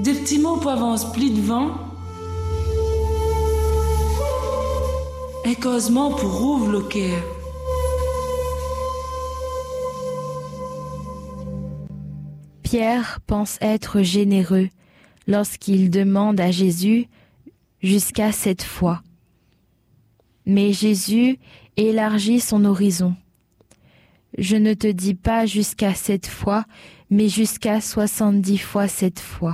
Des petits mots pour avancer plus devant. Et causement pour ouvrir le cœur. Pierre pense être généreux lorsqu'il demande à Jésus jusqu'à 7 fois. Mais Jésus élargit son horizon. Je ne te dis pas jusqu'à 7 fois, mais jusqu'à 70 fois 7 fois.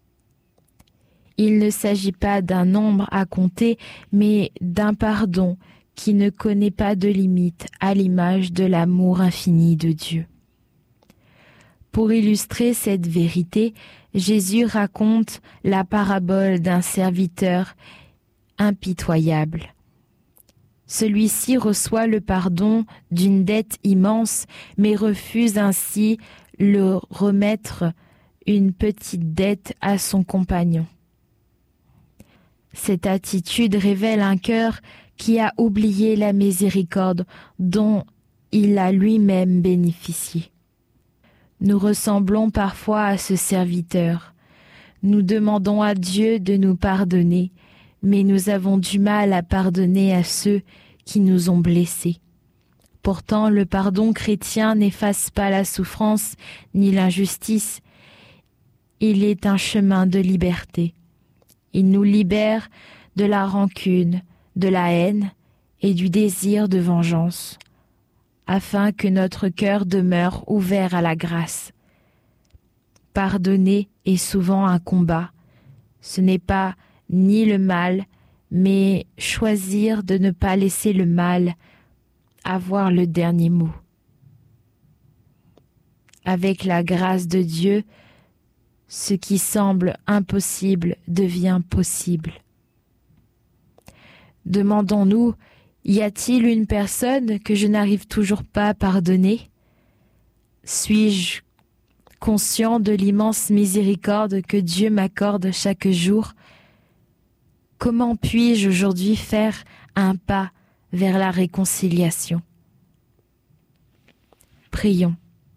Il ne s'agit pas d'un nombre à compter, mais d'un pardon qui ne connaît pas de limite à l'image de l'amour infini de Dieu. Pour illustrer cette vérité, Jésus raconte la parabole d'un serviteur impitoyable. Celui-ci reçoit le pardon d'une dette immense, mais refuse ainsi de remettre une petite dette à son compagnon. Cette attitude révèle un cœur qui a oublié la miséricorde dont il a lui-même bénéficié. Nous ressemblons parfois à ce serviteur. Nous demandons à Dieu de nous pardonner, mais nous avons du mal à pardonner à ceux qui nous ont blessés. Pourtant, le pardon chrétien n'efface pas la souffrance ni l'injustice. Il est un chemin de liberté. Il nous libère de la rancune, de la haine et du désir de vengeance, afin que notre cœur demeure ouvert à la grâce. Pardonner est souvent un combat. Ce n'est pas ni le mal, mais choisir de ne pas laisser le mal avoir le dernier mot. Avec la grâce de Dieu, ce qui semble impossible devient possible. Demandons-nous, y a-t-il une personne que je n'arrive toujours pas à pardonner? Suis-je conscient de l'immense miséricorde que Dieu m'accorde chaque jour? Comment puis-je aujourd'hui faire un pas vers la réconciliation? Prions.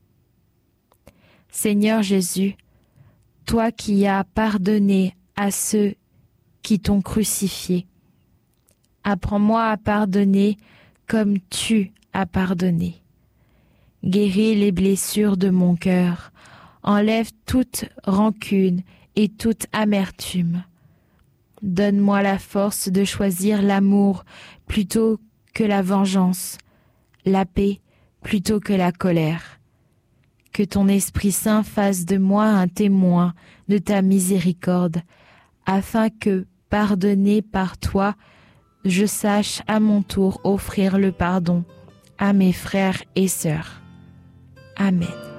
Seigneur Jésus, toi qui as pardonné à ceux qui t'ont crucifié, apprends-moi à pardonner comme tu as pardonné. Guéris les blessures de mon cœur, enlève toute rancune et toute amertume. Donne-moi la force de choisir l'amour plutôt que la vengeance, la paix plutôt que la colère. Que ton Esprit Saint fasse de moi un témoin de ta miséricorde, afin que, pardonné par toi, je sache à mon tour offrir le pardon à mes frères et sœurs. Amen.